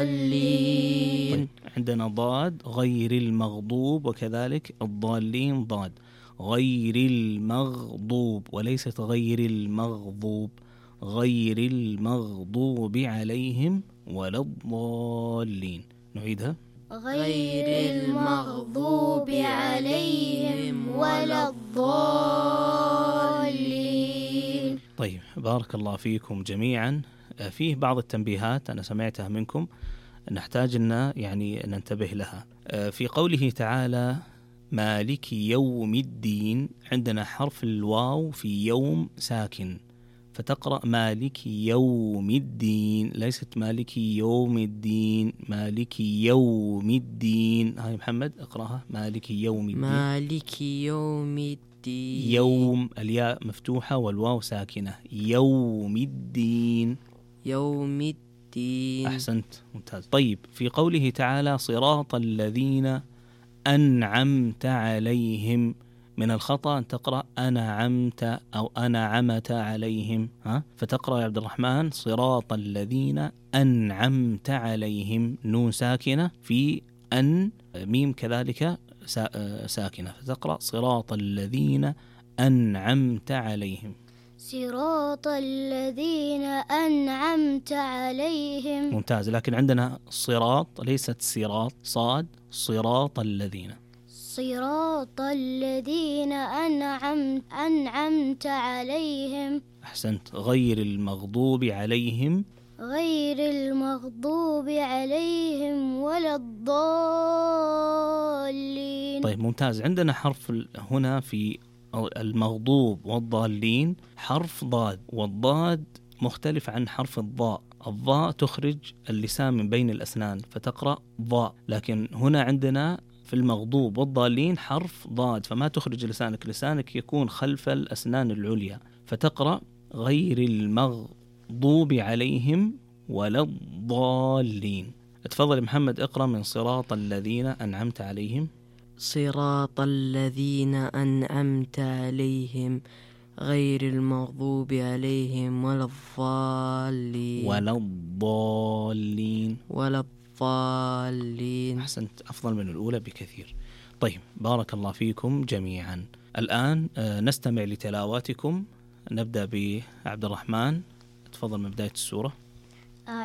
طيب عندنا ضاد غير المغضوب، وكذلك الضالين ضاد غير المغضوب، وليست غير المغضوب، غير المغضوب عليهم ولا الضالين. نعيدها: غير المغضوب عليهم ولا الضالين. طيب بارك الله فيكم جميعا. فيه بعض التنبيهات أنا سمعتها منكم نحتاج أن يعني ننتبه لها. في قوله تعالى مالك يوم الدين، عندنا حرف الواو في يوم ساكن، فتقرأ مالك يوم الدين، ليست مالك يوم الدين، مالك يوم الدين. هاي محمد اقرأها: مالك يوم الدين. مالك يوم الدين. يوم الياء مفتوحة والواو ساكنة. يوم الدين. يوم الدين. أحسنت، ممتاز. طيب في قوله تعالى صراط الذين أنعمت عليهم، من الخطأ أن تقرأ أنعمت أو أنعمت عليهم، فتقرأ يا عبد الرحمن صراط الذين أنعمت عليهم، نون ساكنة في أن، ميم كذلك ساكنة، فتقرأ صراط الذين أنعمت عليهم. صراط الذين أنعمت عليهم. ممتاز، لكن عندنا صراط ليست صراط، صاد، صراط الذين. صراط الذين أنعمت عليهم. أحسنت. غير المغضوب عليهم. غير المغضوب عليهم ولا الضالين. طيب ممتاز. عندنا حرف هنا في المغضوب والضالين حرف ضاد، والضاد مختلف عن حرف الضاء. الضاء تخرج اللسان من بين الأسنان فتقرأ ضاء، لكن هنا عندنا في المغضوب والضالين حرف ضاد، فما تخرج لسانك، لسانك يكون خلف الأسنان العليا، فتقرأ غير المغضوب عليهم ولا الضالين. تفضل محمد اقرأ من صراط الذين أنعمت عليهم. صراط الذين أنعمت عليهم غير المغضوب عليهم ولا الضالين. ولا الضالين. ولا الضالين. أحسنت، أفضل من الأولى بكثير. طيب بارك الله فيكم جميعا. الآن نستمع لتلاواتكم. نبدأ بعبد الرحمن، تفضل من بداية السورة.